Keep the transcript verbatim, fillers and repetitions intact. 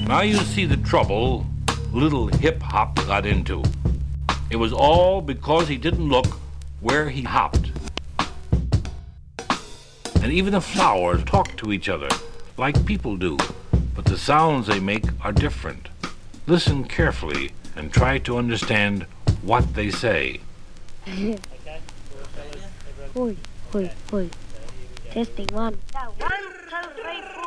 Now you see the trouble little Hip Hop got into. It was all because he didn't look where he hopped. And even the flowers talk to each other like people do, but the sounds they make are different. Listen carefully and try to understand what they say. Oi, oi, oi. Testing one. One, two, three, four.